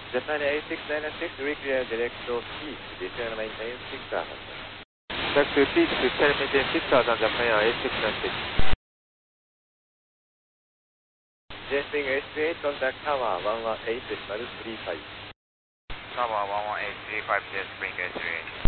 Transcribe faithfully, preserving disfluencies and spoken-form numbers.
Japan A six nine six, reclear direct to Peak, return maintain six thousand. Back to Peak, return maintain six thousand, Japan A six nine six. Jetwing H eight, contact Tower one one eight decimal three five. Tower one one eight three five, Jetwing H eight.